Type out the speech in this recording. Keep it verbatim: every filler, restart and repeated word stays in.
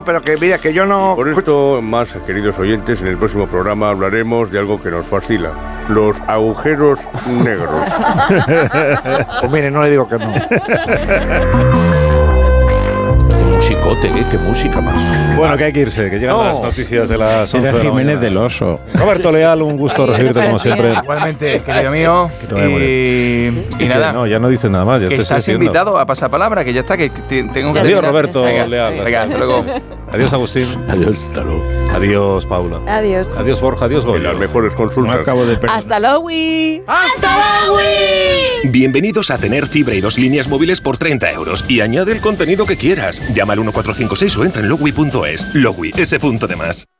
Pero que mira, que yo no... Por esto, más queridos oyentes, en el próximo programa hablaremos de algo que nos fascina: los agujeros negros. Pues mire, no le digo que no. Qué musicote, ¿eh? Qué música más. Bueno, que hay que irse, que llegan No. las noticias de las once Era de la Jiménez mañana. del Oso. Roberto Leal, un gusto recibirte como siempre. Igualmente, querido mío. Que te vaya muy Y, y Que nada, No, ya no dices nada más. Ya que te estoy estás diciendo. invitado a pasapalabra, que ya está, que te- tengo que Adiós, terminar. Roberto Venga, Leal. Venga, hasta luego. Adiós, Agustín. Adiós, hasta luego. Adiós, Paula. Adiós. Adiós, Borja. Adiós, En Goyo. las mejores No consultas. acabo de perder. Hasta luego. Bienvenidos a tener fibra y dos líneas móviles por treinta euros. Y añade el contenido que quieras. Llama al uno cuatro cinco seis o entra en logwi punto es. Logwi, ese punto de más.